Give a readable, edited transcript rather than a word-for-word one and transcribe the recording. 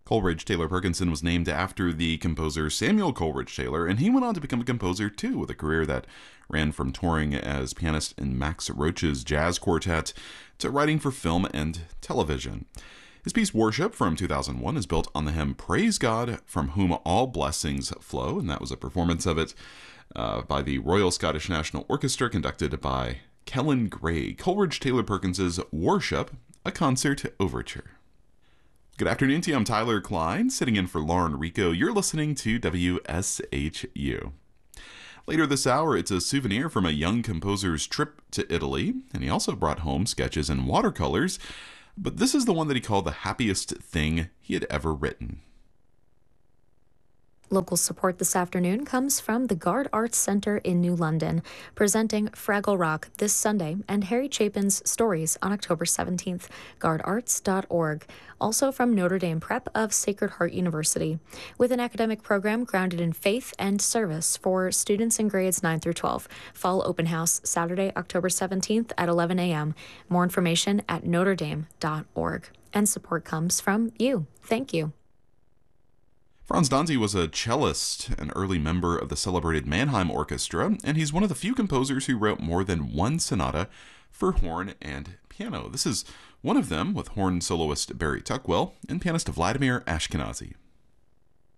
Coleridge Taylor Perkinson was named after the composer Samuel Coleridge Taylor, and he went on to become a composer too, with a career that ran from touring as pianist in Max Roach's jazz quartet to writing for film and television. His piece Worship from 2001 is built on the hymn Praise God, from whom all blessings flow, and that was a performance of it by the Royal Scottish National Orchestra, conducted by Kellen Gray. Coleridge Taylor Perkins's Worship, a concert overture. Good afternoon to you. I'm Tyler Klein, sitting in for Lauren Rico. You're listening to WSHU. Later this hour, it's a souvenir from a young composer's trip to Italy, and he also brought home sketches and watercolors, but this is the one that he called the happiest thing he had ever written. Local support this afternoon comes from the Gard Arts Center in New London, presenting Fraggle Rock this Sunday and Harry Chapin's Stories on October 17th, gardarts.org. Also from Notre Dame Prep of Sacred Heart University, with an academic program grounded in faith and service for students in grades 9 through 12. Fall open house Saturday, October 17th at 11 a.m. More information at notredame.org. And support comes from you. Thank you. Franz Danzi was a cellist, an early member of the celebrated Mannheim Orchestra, and he's one of the few composers who wrote more than one sonata for horn and piano. This is one of them, with horn soloist Barry Tuckwell and pianist Vladimir Ashkenazy.